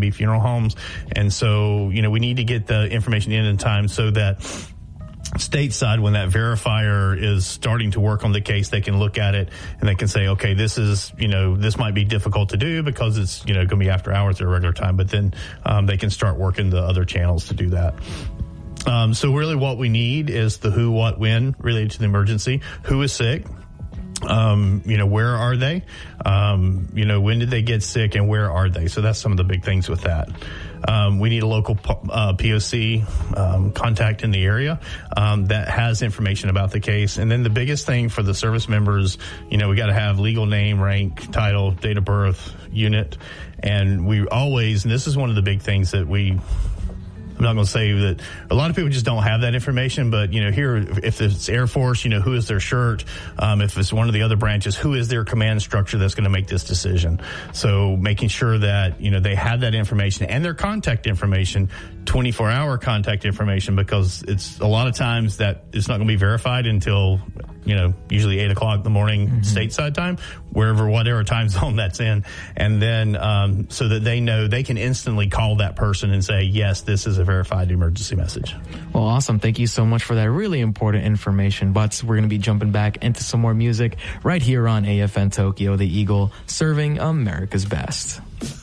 City Funeral Homes. And so, we need to get the information in time so that stateside, when that verifier is starting to work on the case, they can look at it and they can say, okay, this is, this might be difficult to do because it's, going to be after hours at a regular time, but then they can start working the other channels to do that. So really what we need is the who, what, when related to the emergency. Who is sick? Where are they? When did they get sick and where are they? So that's some of the big things with that. We need a local POC contact in the area that has information about the case. And then the biggest thing for the service members, we got to have legal name, rank, title, date of birth, unit. And we always, and this is one of the big things that I'm not going to say that a lot of people just don't have that information, but, here, if it's Air Force, who is their shirt? If it's one of the other branches, who is their command structure that's going to make this decision? So making sure that, they have that information and their contact information, 24-hour contact information, because it's a lot of times that it's not going to be verified until, usually 8 o'clock in the morning, stateside time, whatever time zone that's in. And then, so that they know they can instantly call that person and say, yes, this is a verified emergency message. Well, awesome. Thank you so much for that really important information. But we're going to be jumping back into some more music right here on AFN Tokyo, the Eagle, serving America's best.